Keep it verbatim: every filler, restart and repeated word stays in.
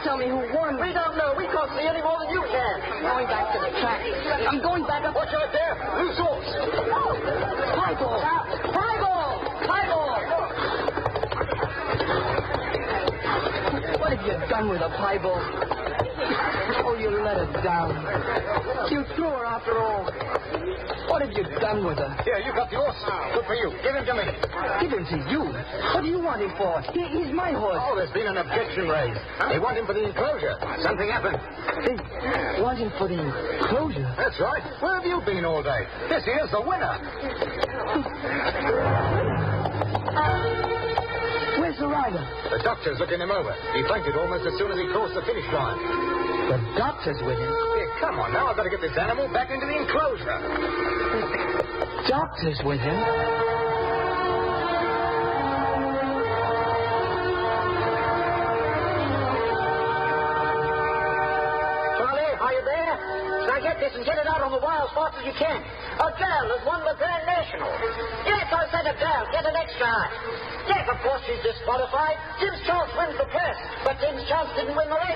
tell me who won. We don't know. We can't see any more than you can. I'm going back to the track. I'm going back up. Watch out there. Loose horse. High ball. High ball. High ball. What have you done with a pie ball? Oh, you let her down. You threw her after all. What have you done with her? Here, you got the horse. Good for you. Give him to me. Give him to you? What do you want him for? He, he's my horse. Oh, there's been an objection raised. They want him for the enclosure. Something happened. They want him for the enclosure? That's right. Where have you been all day? This here's the winner. Where's the rider? The doctor's looking him over. He fainted almost as soon as he crossed the finish line. The doctor's with him? Here, come on now. I've got to get this animal back into the enclosure. The doctor's with him? Charlie, are you there? Now get this and get it out on the wire as fast as you can. A girl has won the Grand National. Yes, I said a girl. Get an extra eye. Yes, of course she's disqualified. Jim's Chance wins the press, but Jim's Chance didn't win the race.